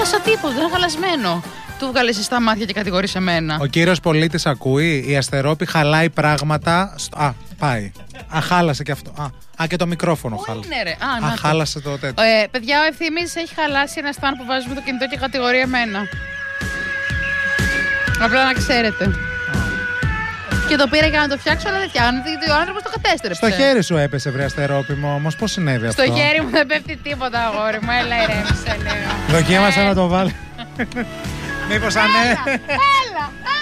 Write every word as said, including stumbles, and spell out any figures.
χάλασα τίποτα, είναι χαλασμένο. Του βγάλε στα μάτια και κατηγορείς εμένα. Ο κύριος πολίτης ακούει, η Αστερόπη χαλάει πράγματα. Στο... Α, πάει. Α, χάλασε και αυτό. Α, α και το μικρόφωνο χάλασε. Είναι, ρε. Α, Α, χάλασε το τέτοιο. Ε, παιδιά, ο Ευθύμης έχει χαλάσει ένα στάν που βάζουμε το κινητό και κατηγορεί εμένα. Απλά να ξέρετε. Και το πήρα για να το φτιάξω, αλλά δεν φτιάχνει, γιατί ο άνθρωπος το κατέστρεψε. Στο χέρι σου έπεσε, βρε Αστερόπη μου, όμως πώς συνέβη αυτό? Στο χέρι μου δεν πέφτει τίποτα, αγόρι μου. Έλα, ηρέμησε λίγο. Δοκίμασα να το βάλω. Μήπως ανέ. Έλα, έλα.